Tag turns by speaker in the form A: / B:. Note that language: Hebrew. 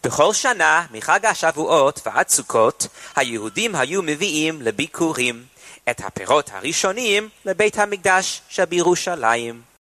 A: בכל שנה מחג השבועות ועד סוכות היהודים היו מביאים לביקורים את הפירות הראשונים לבית המקדש שבירושלים.